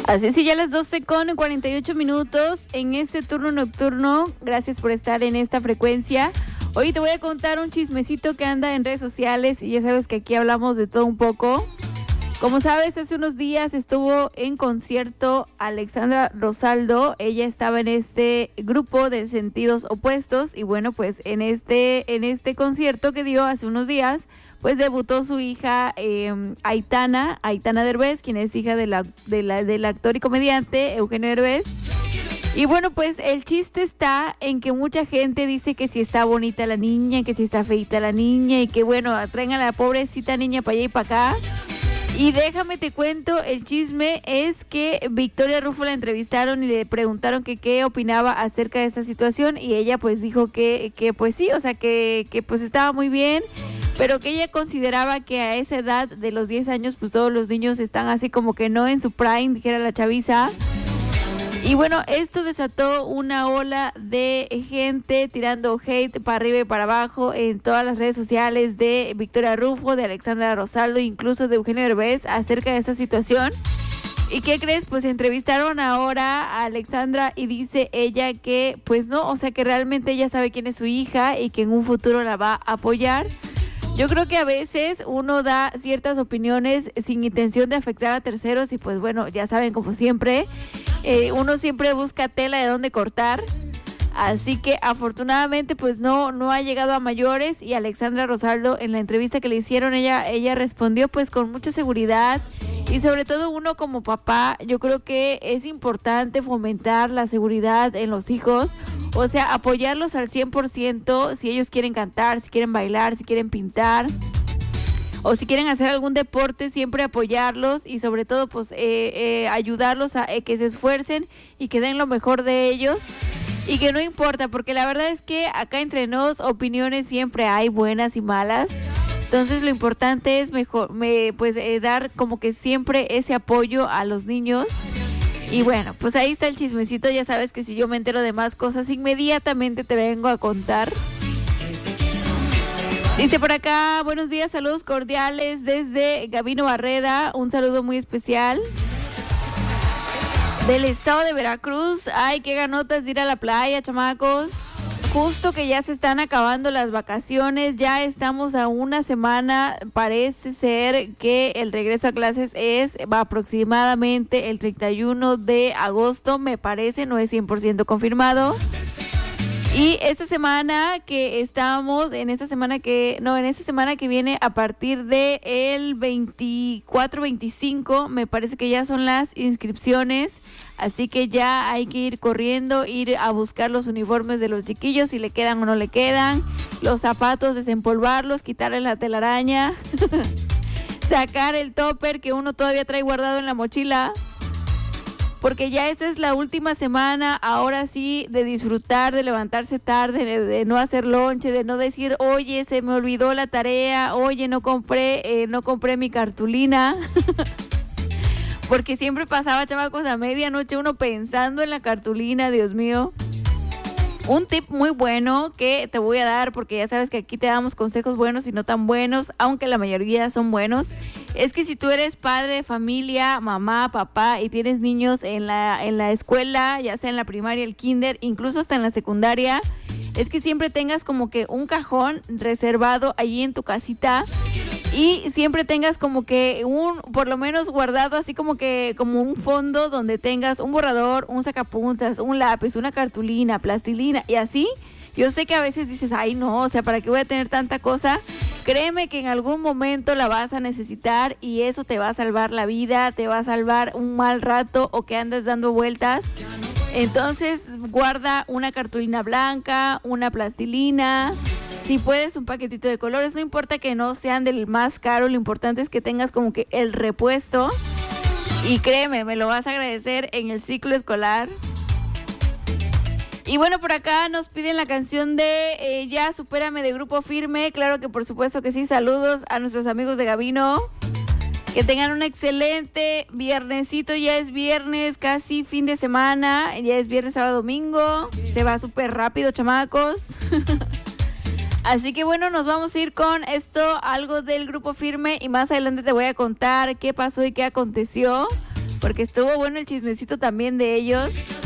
Así es, ya las 12:48 en este turno nocturno. Gracias por estar en esta frecuencia. Hoy te voy a contar un chismecito que anda en redes sociales y ya sabes que aquí hablamos de todo un poco. Como sabes, hace unos días estuvo en concierto Alexandra Rosaldo. Ella estaba en este grupo de Sentidos Opuestos y bueno, pues en este concierto que dio hace unos días, pues debutó su hija Aitana Derbez, quien es hija del actor y comediante Eugenio Derbez. Y bueno, pues el chiste está en que mucha gente dice que si está bonita la niña, que si está feita la niña y que bueno, traen a la pobrecita niña para allá y para acá. Y déjame te cuento, el chisme es que Victoria Rufo la entrevistaron y le preguntaron que qué opinaba acerca de esta situación y ella pues dijo que pues sí, o sea que pues estaba muy bien, pero que ella consideraba que a esa edad de los 10 años pues todos los niños están así como que no en su prime, dijera la chaviza. Y bueno, esto desató una ola de gente tirando hate para arriba y para abajo en todas las redes sociales de Victoria Rufo, de Alexandra Rosaldo, incluso de Eugenio Derbez acerca de esta situación. ¿Y qué crees? Pues entrevistaron ahora a Alexandra y dice ella que pues no, o sea que realmente ella sabe quién es su hija y que en un futuro la va a apoyar. Yo creo que a veces uno da ciertas opiniones sin intención de afectar a terceros y pues bueno, ya saben, como siempre, uno siempre busca tela de dónde cortar. Así que afortunadamente pues no ha llegado a mayores y Alexandra Rosaldo en la entrevista que le hicieron ella respondió pues con mucha seguridad y sobre todo uno como papá yo creo que es importante fomentar la seguridad en los hijos, o sea apoyarlos al 100% si ellos quieren cantar, si quieren bailar, si quieren pintar o si quieren hacer algún deporte, siempre apoyarlos y sobre todo pues ayudarlos a que se esfuercen y que den lo mejor de ellos. Y que no importa, porque la verdad es que acá entre nos opiniones siempre hay buenas y malas. Entonces lo importante es dar como que siempre ese apoyo a los niños. Y bueno, pues ahí está el chismecito. Ya sabes que si yo me entero de más cosas, inmediatamente te vengo a contar. Dice por acá, buenos días, saludos cordiales desde Gabino Barreda. Un saludo muy especial. Del estado de Veracruz. Ay, qué ganotas de ir a la playa, chamacos. Justo que ya se están acabando las vacaciones, ya estamos a una semana. Parece ser que el regreso a clases va aproximadamente el 31 de agosto, me parece, no es 100% confirmado. Y esta semana que estamos, en esta semana que viene a partir de el 24-25, me parece que ya son las inscripciones, así que ya hay que ir corriendo, ir a buscar los uniformes de los chiquillos, si le quedan o no le quedan, los zapatos, desempolvarlos, quitarle la telaraña, sacar el topper que uno todavía trae guardado en la mochila. Porque ya esta es la última semana, ahora sí, de disfrutar, de levantarse tarde, de no hacer lonche, de no decir, oye, se me olvidó la tarea, oye, no compré mi cartulina. Porque siempre pasaba, chamacos, a medianoche uno pensando en la cartulina, Dios mío. Un tip muy bueno que te voy a dar, porque ya sabes que aquí te damos consejos buenos y no tan buenos, aunque la mayoría son buenos, es que si tú eres padre de familia, mamá, papá, y tienes niños en la escuela, ya sea en la primaria, el kinder, incluso hasta en la secundaria, es que siempre tengas como que un cajón reservado allí en tu casita y siempre tengas como que por lo menos guardado así como un fondo donde tengas un borrador, un sacapuntas, un lápiz, una cartulina, plastilina y así. Yo sé que a veces dices, ay no, o sea, ¿para qué voy a tener tanta cosa? Créeme que en algún momento la vas a necesitar y eso te va a salvar la vida, te va a salvar un mal rato o que andas dando vueltas. Entonces guarda una cartulina blanca, una plastilina, si puedes un paquetito de colores, no importa que no sean del más caro, lo importante es que tengas como que el repuesto y créeme, me lo vas a agradecer en el ciclo escolar. Y bueno, por acá nos piden la canción de Ya Supérame de Grupo Firme, claro que por supuesto que sí, saludos a nuestros amigos de Gabino. Que tengan un excelente viernesito, ya es viernes, casi fin de semana, ya es viernes, sábado, domingo, se va súper rápido, chamacos. Así que bueno, nos vamos a ir con algo del Grupo Firme y más adelante te voy a contar qué pasó y qué aconteció. porque estuvo bueno el chismecito también de ellos.